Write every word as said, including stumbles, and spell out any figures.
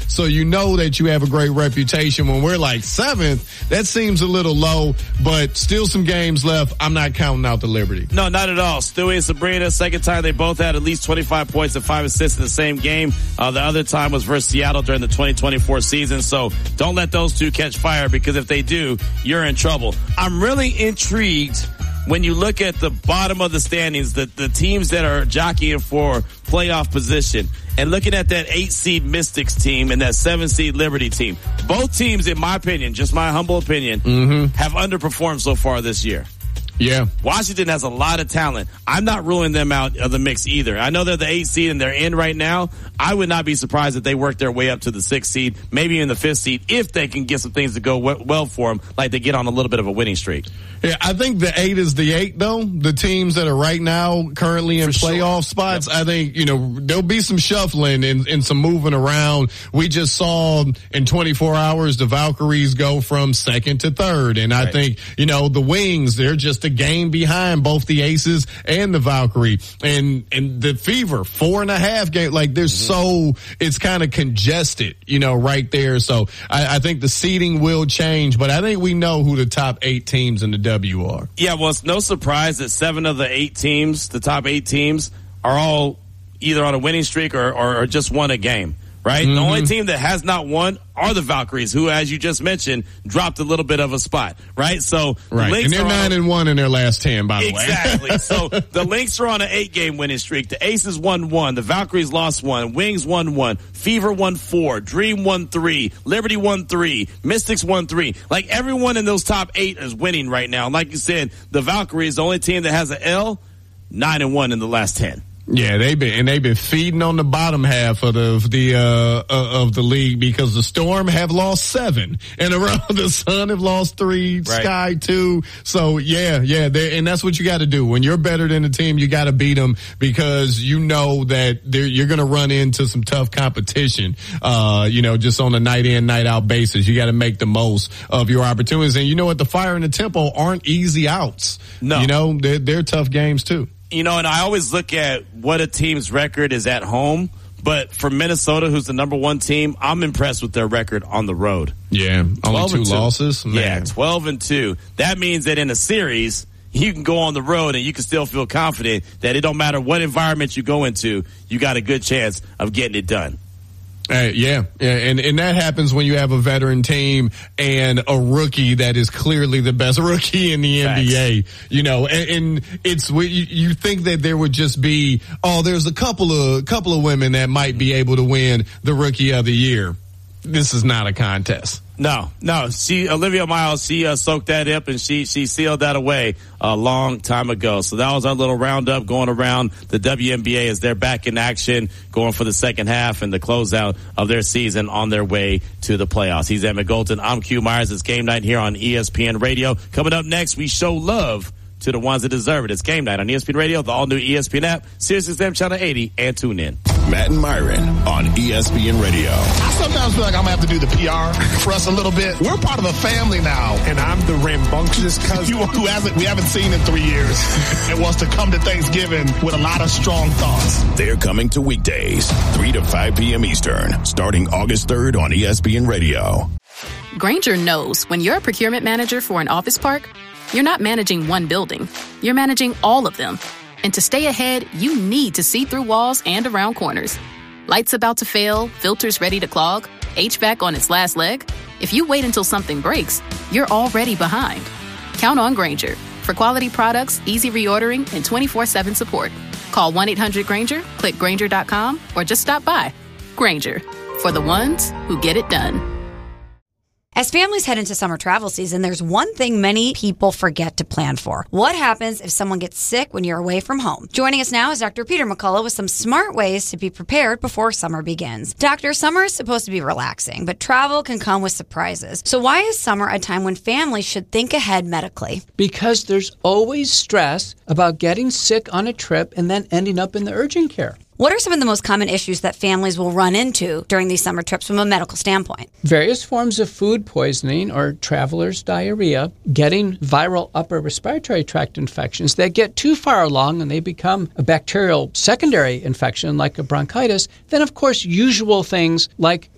So you know that you have a great reputation. When we're like seventh, that seems a little low, but still some games left. I'm not counting out the Liberty. No, not at all. Stewie and Sabrina, second time they both had at least twenty-five points and five assists in the same game. Uh, the other time was versus Seattle during the twenty twenty-four season. So don't let those two catch fire, because if they do, you're in trouble. I'm really intrigued when you look at the bottom of the standings, the, the teams that are jockeying for playoff position, and looking at that eight seed Mystics team and that seven seed Liberty team. Both teams, in my opinion, just my humble opinion, mm-hmm. have underperformed so far this year. Yeah. Washington has a lot of talent. I'm not ruling them out of the mix either. I know they're the eighth seed and they're in right now. I would not be surprised if they work their way up to the sixth seed, maybe in the fifth seed, if they can get some things to go w- well for them, like they get on a little bit of a winning streak. Yeah, I think the eight is the eight, though. The teams that are right now currently in for playoff sure. spots, yep. I think, you know, there'll be some shuffling and, and some moving around. We just saw in twenty-four hours the Valkyries go from second to third. And I right. think, you know, the Wings, they're just a game behind both the Aces and the Valkyrie. And and the Fever, four and a half game. Like, there's mm-hmm. so, it's kind of congested, you know, right there. So I, I think the seeding will change, but I think we know who the top eight teams in the W are. Yeah, well, it's no surprise that seven of the eight teams, the top eight teams, are all either on a winning streak or, or, or just won a game, right? Mm-hmm. The only team that has not won are the Valkyries, who, as you just mentioned, dropped a little bit of a spot, right? So right. the and they're nine and one in their last ten, by the exactly. way. Exactly. So the Lynx are on an eight-game winning streak. The Aces won one. The Valkyries lost one. Wings won one. Fever won four. Dream won three. Liberty won three. Mystics won three. Like, everyone in those top eight is winning right now. Like you said, the Valkyries, the only team that has an L, nine and one in the last ten. Yeah, they've been and they've been feeding on the bottom half of the of the uh, uh of the league, because the Storm have lost seven in a row. The Sun have lost three, right. Sky two. So yeah, yeah, and that's what you got to do when you're better than the team. You got to beat them, because you know that you're going to run into some tough competition. Uh, you know, just on a night in, night out basis. You got to make the most of your opportunities. And you know what? The Fire and the Tempo aren't easy outs. No, you know they're they're tough games too. You know, and I always look at what a team's record is at home. But for Minnesota, who's the number one team, I'm impressed with their record on the road. Yeah, only two, two losses. Man. Yeah, twelve and two. That means that in a series, you can go on the road and you can still feel confident that it don't matter what environment you go into, you got a good chance of getting it done. Uh, yeah, yeah, and and that happens when you have a veteran team and a rookie that is clearly the best rookie in the Facts. N B A. You know, and, and it's you, you think that there would just be oh, there's a couple of couple of women that might be able to win the Rookie of the Year. This is not a contest. No, no. She, Olivia Miles, she uh, soaked that up and she she sealed that away a long time ago. So that was our little roundup going around the W N B A as they're back in action, going for the second half and the closeout of their season on their way to the playoffs. He's Emmett Golden. I'm Q Myers. It's Game Night here on E S P N Radio. Coming up next, we show love to the ones that deserve it. It's Game Night on E S P N Radio, the all-new E S P N app, Sirius X M Channel eighty, and tune in. Matt and Myron on E S P N Radio. I sometimes feel like I'm going to have to do the P R for us a little bit. We're part of a family now. And I'm the rambunctious cousin you, who hasn't, we haven't seen in three years and wants to come to Thanksgiving with a lot of strong thoughts. They're coming to weekdays, three to five p.m. Eastern, starting August third on E S P N Radio. Grainger knows when you're a procurement manager for an office park, you're not managing one building. You're managing all of them. And to stay ahead, you need to see through walls and around corners. Lights about to fail, filters ready to clog, H V A C on its last leg. If you wait until something breaks, you're already behind. Count on Grainger for quality products, easy reordering, and twenty-four seven support. Call one eight hundred Grainger, click Grainger dot com, or just stop by. Grainger, for the ones who get it done. As families head into summer travel season, there's one thing many people forget to plan for. What happens if someone gets sick when you're away from home? Joining us now is Doctor Peter McCullough with some smart ways to be prepared before summer begins. Doctor, summer is supposed to be relaxing, but travel can come with surprises. So why is summer a time when families should think ahead medically? Because there's always stress about getting sick on a trip and then ending up in the urgent care. What are some of the most common issues that families will run into during these summer trips from a medical standpoint? Various forms of food poisoning or traveler's diarrhea, getting viral upper respiratory tract infections that get too far along and they become a bacterial secondary infection like a bronchitis. Then, of course, usual things like